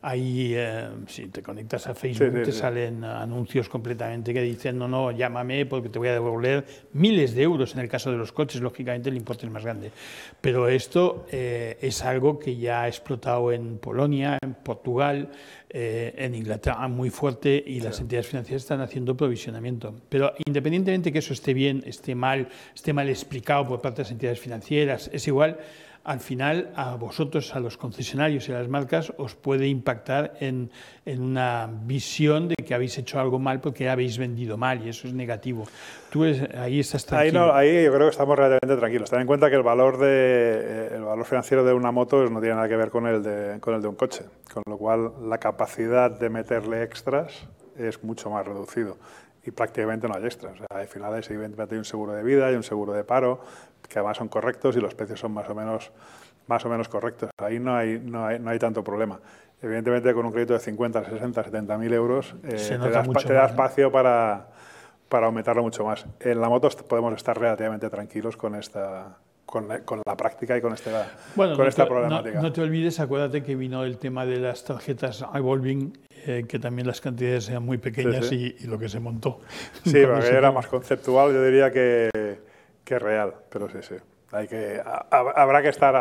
Ahí, si te conectas a Facebook, te salen anuncios completamente que dicen, no, llámame porque te voy a devolver miles de euros. En el caso de los coches, lógicamente, el importe es más grande. Pero esto es algo que ya ha explotado en Polonia, en Portugal, en Inglaterra muy fuerte, y las entidades financieras están haciendo provisionamiento. Pero independientemente que eso esté bien, esté mal explicado por parte de las entidades financieras, es igual. Al final, a vosotros, a los concesionarios y a las marcas, os puede impactar en una visión de que habéis hecho algo mal porque habéis vendido mal, y eso es negativo. Tú ahí estás tranquilo. Ahí yo creo que estamos relativamente tranquilos. Ten en cuenta que el valor financiero de una moto no tiene nada que ver con el de un coche, con lo cual la capacidad de meterle extras es mucho más reducido. Y prácticamente no hay extras. O sea, al final evidentemente hay un seguro de vida y un seguro de paro, que además son correctos y los precios son más o menos correctos. Ahí no hay tanto problema. Evidentemente, con un crédito de 50, 60, 70.000 euros te da espacio para aumentarlo mucho más. En la moto podemos estar relativamente tranquilos con la práctica y con esta problemática. No te olvides, acuérdate que vino el tema de las tarjetas revolving, que también las cantidades eran muy pequeñas, y lo que se montó. Sí, porque era más conceptual, yo diría que real, pero sí. Habrá que estar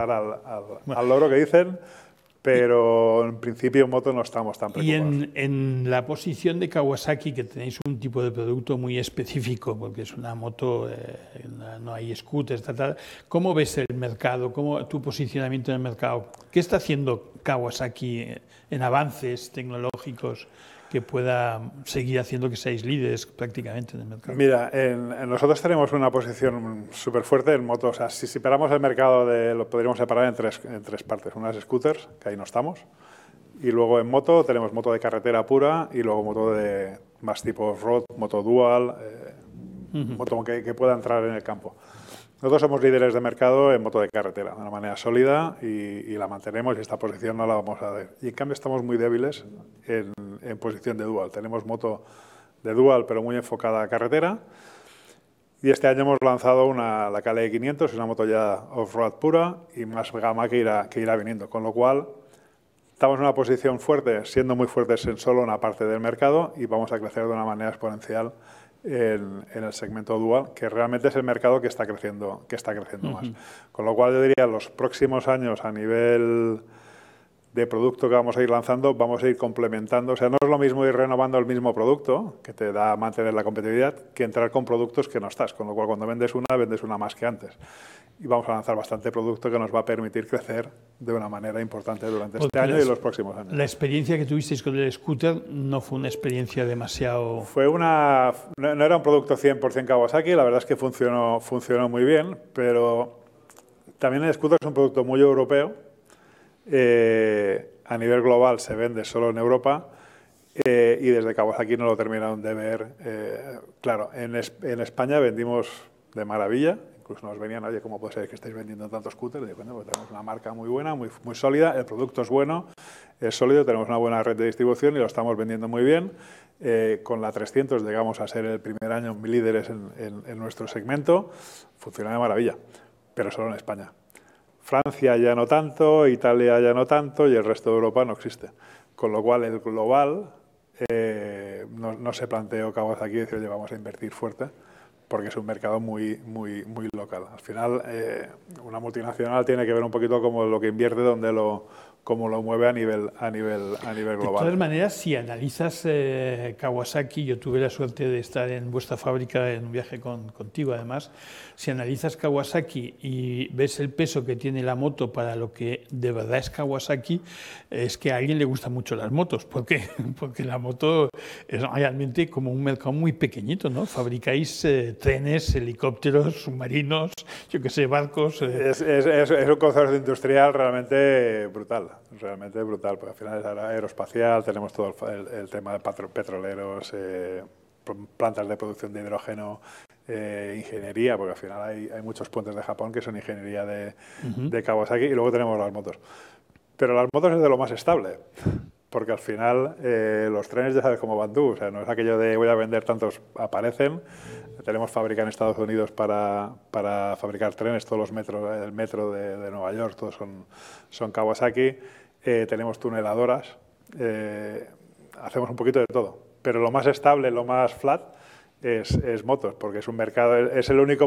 al loro que dicen, pero en principio en moto no estamos tan preocupados. Y en la posición de Kawasaki, que tenéis un tipo de producto muy específico, porque es una moto, no hay scooters, ¿cómo ves el mercado? ¿Cómo tu posicionamiento en el mercado? ¿Qué está haciendo Kawasaki en avances tecnológicos que pueda seguir haciendo que seáis líderes prácticamente en el mercado? Mira, nosotros tenemos una posición súper fuerte en motos. O sea, si separamos el mercado, lo podríamos separar en tres partes. Una es scooters, que ahí no estamos. Y luego en moto tenemos moto de carretera pura y luego moto de más tipo road, moto dual, moto que pueda entrar en el campo. Nosotros somos líderes de mercado en moto de carretera, de una manera sólida, y la mantenemos, y esta posición no la vamos a ver. Y en cambio estamos muy débiles en posición de dual. Tenemos moto de dual, pero muy enfocada a carretera. Y este año hemos lanzado la KLE 500, una moto ya off-road pura y más gama que irá viniendo. Con lo cual, estamos en una posición fuerte, siendo muy fuertes en solo una parte del mercado, y vamos a crecer de una manera exponencial en el segmento dual, que realmente es el mercado que está creciendo más. Con lo cual, yo diría, los próximos años, a nivel de producto que vamos a ir lanzando, vamos a ir complementando. O sea, no es lo mismo ir renovando el mismo producto, que te da a mantener la competitividad, que entrar con productos que no estás. Con lo cual, cuando vendes una más que antes. Y vamos a lanzar bastante producto que nos va a permitir crecer de una manera importante durante este año y los próximos años. La experiencia que tuvisteis con el scooter no fue una experiencia demasiado... No era un producto 100% Kawasaki, la verdad es que funcionó muy bien, pero también el scooter es un producto muy europeo. A nivel global se vende solo en Europa, y desde Kawasaki no lo terminaron de ver. Claro, en España vendimos de maravilla. Incluso nos venían, oye, ¿cómo puede ser que estéis vendiendo tantos scooters? Digo, bueno, pues tenemos una marca muy buena, muy sólida, el producto es bueno, es sólido, tenemos una buena red de distribución y lo estamos vendiendo muy bien. Con la 300 llegamos a ser el primer año líderes en nuestro segmento. Funciona de maravilla, pero solo en España. Francia ya no tanto, Italia ya no tanto, y el resto de Europa no existe. Con lo cual, el global no se planteó Kawasaki decir, oye, vamos a invertir fuerte, porque es un mercado muy local. Al final, una multinacional tiene que ver un poquito como lo que invierte, cómo lo mueve a nivel global. De todas maneras, si analizas Kawasaki, yo tuve la suerte de estar en vuestra fábrica en un viaje contigo, además. Si analizas Kawasaki y ves el peso que tiene la moto para lo que de verdad es Kawasaki, es que a alguien le gustan mucho las motos. ¿Por qué? Porque la moto es realmente como un mercado muy pequeñito, ¿no? Fabricáis trenes, helicópteros, submarinos, yo qué sé, barcos. Es un concepto industrial realmente brutal, porque al final es aeroespacial, tenemos todo el tema de petroleros, plantas de producción de hidrógeno, ingeniería, porque al final hay muchos puentes de Japón que son ingeniería de Kawasaki, y luego tenemos las motos. Pero las motos es de lo más estable, porque al final los trenes ya sabes cómo van tú, o sea, no es aquello de voy a vender tantos, aparecen. Tenemos fábrica en Estados Unidos para fabricar trenes, todos los metros, el metro de Nueva York, todos son Kawasaki, tenemos tuneladoras, hacemos un poquito de todo. Pero lo más estable, lo más flat, es motos, porque es un mercado, es el único